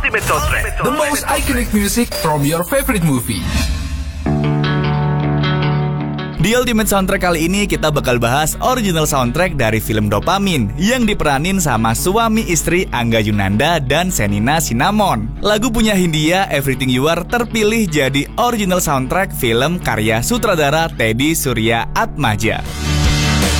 Ultimate Soundtrack, the most iconic music from your favorite movie. Di Ultimate Soundtrack kali ini kita bakal bahas original soundtrack dari film Dopamin yang diperanin sama suami istri Angga Yunanda dan Shenina Cinnamon. Lagu punya Hindia Everything You Are terpilih jadi original soundtrack film karya sutradara Teddy Surya Atmaja.